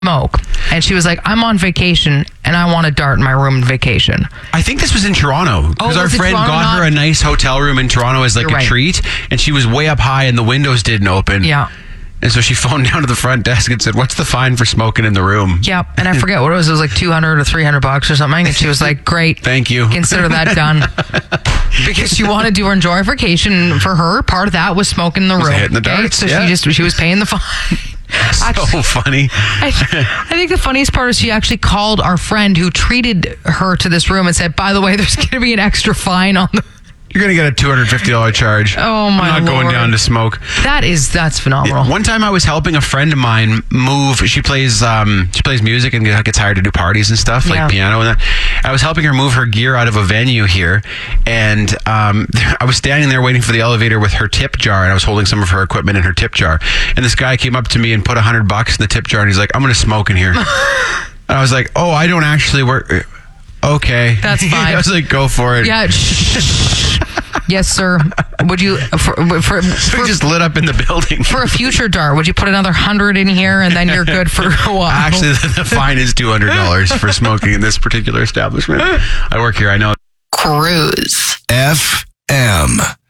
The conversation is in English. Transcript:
smoke. And she was like, I'm on vacation and I want a dart in my room on vacation. I think this was in Toronto because our was it friend Toronto? got her a nice hotel room in Toronto as like You're a right. treat, and she was way up high and the windows didn't open. Yeah. And so she phoned down to the front desk and said, "What's the fine for smoking in the room?" Yep. And I forget what it was. It was like $200 or $300 or something. And she was like, great. Thank you. Consider that done. Because she wanted to enjoy her vacation. For her, part of that was smoking in the room. hitting the darts, So yeah. she was paying the fine. So funny. I think the funniest part is she actually called our friend who treated her to this room and said, by the way, there's going to be an extra fine on the... You're going to get a $250 charge. Oh, my I'm not going Lord. down to smoke. That's phenomenal. One time I was helping a friend of mine move. She plays music and gets hired to do parties and stuff, like Yeah. piano and that. I was helping her move her gear out of a venue here, and I was standing there waiting for the elevator with her tip jar, and I was holding some of her equipment in her tip jar. And this guy came up to me and put $100 in the tip jar, and he's like, "I'm going to smoke in here." And I was like, "Oh, I don't actually work." Okay, That's fine. I was like, "Go for it." Yeah. Yes, sir. Would you for Just lit up in the building. for a future dart? Would you put another 100 in here and then you're good for a while? Actually, the fine is $200 for smoking in this particular establishment. I work here, I know. Cruise FM.